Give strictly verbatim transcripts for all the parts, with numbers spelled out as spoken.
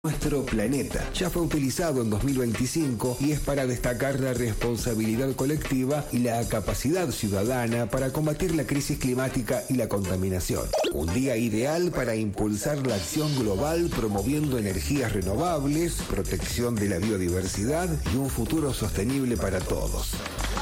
Nuestro planeta. Ya fue utilizado en dos mil veinticinco y es para destacar la responsabilidad colectiva y la capacidad ciudadana para combatir la crisis climática y la contaminación. Un día ideal para impulsar la acción global promoviendo energías renovables, protección de la biodiversidad y un futuro sostenible para todos.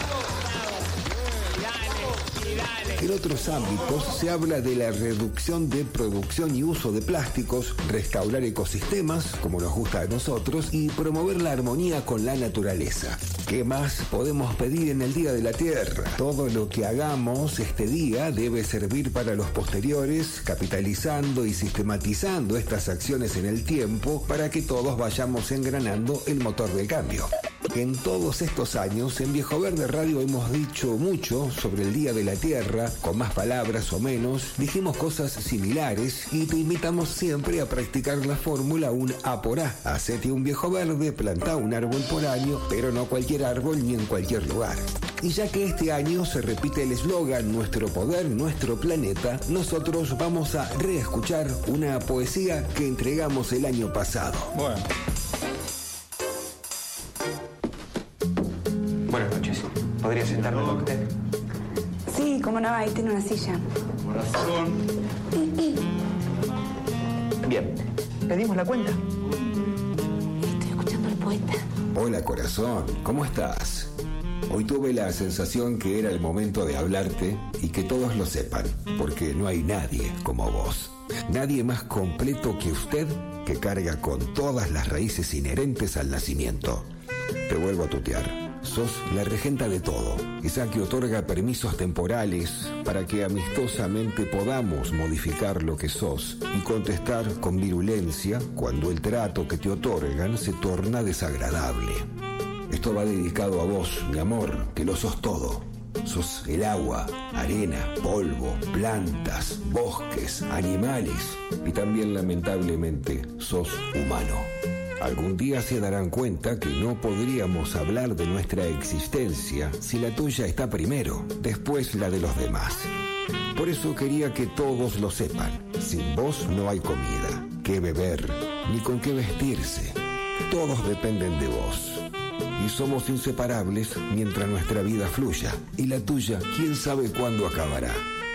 En otros ámbitos se habla de la reducción de producción y uso de plásticos, restaurar ecosistemas, como nos gusta a nosotros, y promover la armonía con la naturaleza. ¿Qué más podemos pedir en el Día de la Tierra? Todo lo que hagamos este día debe servir para los posteriores, capitalizando y sistematizando estas acciones en el tiempo para que todos vayamos engranando el motor del cambio. En todos estos años, en Viejo Verde Radio hemos dicho mucho sobre el Día de la Tierra, con más palabras o menos, dijimos cosas similares y te invitamos siempre a practicar la fórmula un A por A. Hacete un viejo verde, plantá un árbol por año, pero no cualquier árbol ni en cualquier lugar. Y ya que este año se repite el eslogan Nuestro poder, nuestro planeta, nosotros vamos a reescuchar una poesía que entregamos el año pasado. Bueno. Buenas noches. ¿Podría sentarme con usted? Sí, cómo no, ahí tiene una silla. Corazón. Bien. ¿Pedimos la cuenta? Estoy escuchando al poeta. Hola corazón, ¿cómo estás? Hoy tuve la sensación que era el momento de hablarte y que todos lo sepan, porque no hay nadie como vos. Nadie más completo que usted que carga con todas las raíces inherentes al nacimiento. Te vuelvo a tutear. Sos la regenta de todo, esa que otorga permisos temporales para que amistosamente podamos modificar lo que sos y contestar con virulencia cuando el trato que te otorgan se torna desagradable. Esto va dedicado a vos, mi amor, que lo sos todo. Sos el agua, arena, polvo, plantas, bosques, animales y también lamentablemente sos humano. Algún día se darán cuenta que no podríamos hablar de nuestra existencia si la tuya está primero, después la de los demás. Por eso quería que todos lo sepan. Sin vos no hay comida, qué beber, ni con qué vestirse. Todos dependen de vos. Y somos inseparables mientras nuestra vida fluya. Y la tuya, quién sabe cuándo acabará.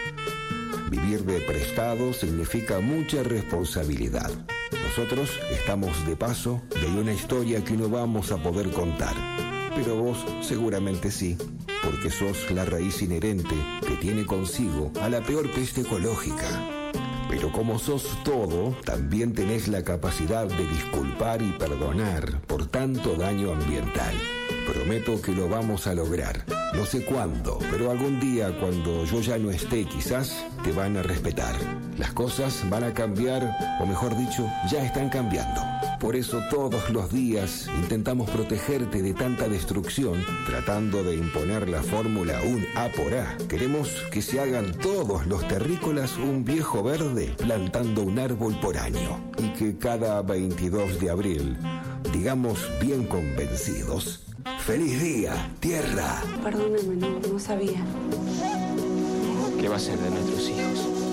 Vivir de prestado significa mucha responsabilidad. Nosotros estamos de paso y hay una historia que no vamos a poder contar. Pero vos seguramente sí, porque sos la raíz inherente que tiene consigo a la peor peste ecológica. Pero como sos todo, también tenés la capacidad de disculpar y perdonar por tanto daño ambiental. Prometo que lo vamos a lograr. No sé cuándo, pero algún día cuando yo ya no esté quizás te van a respetar. Las cosas van a cambiar, o mejor dicho, ya están cambiando. Por eso todos los días intentamos protegerte de tanta destrucción, tratando de imponer la fórmula un A por A. Queremos que se hagan todos los terrícolas un viejo verde plantando un árbol por año. Y que cada veintidós de abril digamos bien convencidos: ¡Feliz día, Tierra! Perdóname, no, no sabía. ¿Qué va a ser de nuestros hijos?